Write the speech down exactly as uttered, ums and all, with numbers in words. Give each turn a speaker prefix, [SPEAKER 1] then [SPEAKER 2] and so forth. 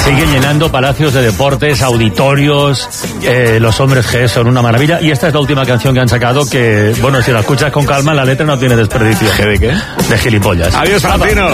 [SPEAKER 1] Sigue llenando palacios de deportes, auditorios, eh, los hombres G son una maravilla. Y esta es la última canción que han sacado que, bueno, si la escuchas con calma, la letra no tiene desperdicio.
[SPEAKER 2] ¿G de qué?
[SPEAKER 1] De gilipollas.
[SPEAKER 2] Adiós, Valentino.